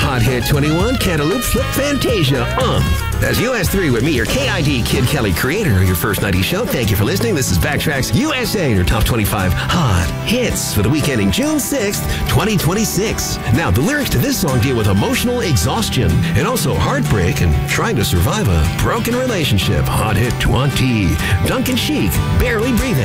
Hot Hit 21, Cantaloupe, Flip Fantasia. That's US3 with me, your KID Kid Kelly, creator of your First 90 show. Thank you for listening. This is Backtracks USA, your top 25 hot hits for the week ending June 6th, 2026. Now, the lyrics to this song deal with emotional exhaustion and also heartbreak and trying to survive a broken relationship. Hot Hit 20, Duncan Sheik, Barely Breathing.